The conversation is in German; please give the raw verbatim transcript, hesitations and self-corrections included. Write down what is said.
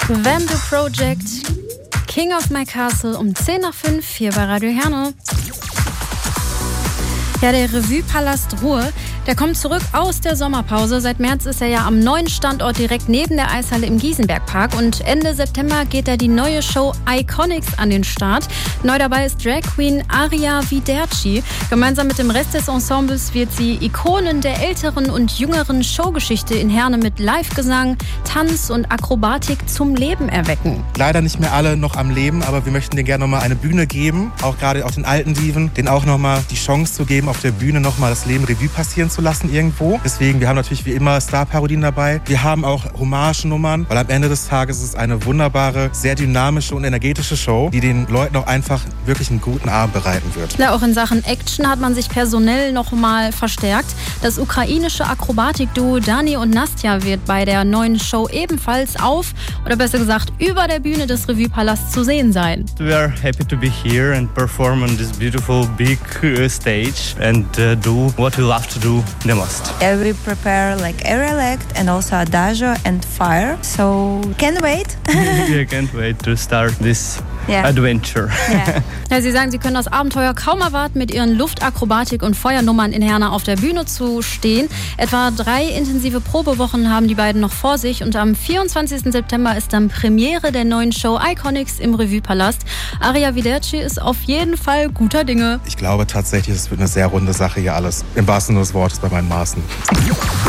Vamdo Project, King of My Castle um zehn nach fünf hier bei Radio Herne. Ja, der Revue-Palast Ruhr, der kommt zurück aus der Sommerpause. Seit März ist er ja am neuen Standort direkt neben der Eishalle im Giesenbergpark. Und Ende September geht da die neue Show Iconics an den Start. Neu dabei ist Drag Queen Aria Viderci. Gemeinsam mit dem Rest des Ensembles wird sie Ikonen der älteren und jüngeren Showgeschichte in Herne mit Live-Gesang, Tanz und Akrobatik zum Leben erwecken. Leider nicht mehr alle noch am Leben, aber wir möchten denen gerne nochmal eine Bühne geben. Auch gerade auch den alten Diven, denen auch nochmal die Chance zu geben, auf der Bühne nochmal das Leben Revue passieren zu lassen irgendwo. Deswegen, wir haben natürlich wie immer Star-Parodien dabei. Wir haben auch Hommage-Nummern, weil am Ende des Tages ist es eine wunderbare, sehr dynamische und energetische Show, die den Leuten auch einfach wirklich einen guten Abend bereiten wird. Ja, auch in Sachen Action hat man sich personell nochmal verstärkt. Das ukrainische Akrobatik-Duo Dani und Nastja wird bei der neuen Show ebenfalls auf, oder besser gesagt, über der Bühne des Revue-Palasts zu sehen sein. We are happy to be here and perform on this beautiful big uh, stage and uh, do what we love to do the most. Yeah, we prepare like aerial act and also adagio and fire. So can't wait. I can't wait to start this yeah. adventure. Yeah. Ja, Sie sagen, Sie können das Abenteuer kaum erwarten, mit Ihren Luftakrobatik- und Feuernummern in Herne auf der Bühne zu stehen. Etwa drei intensive Probewochen haben die beiden noch vor sich und am vierundzwanzigsten September ist dann Premiere der neuen Show Iconics im Revue-Palast. Aria Viderci ist auf jeden Fall guter Dinge. Ich glaube tatsächlich, es wird eine sehr runde Sache hier alles. Im wahrsten Sinne des Wortes bei meinen Maßen.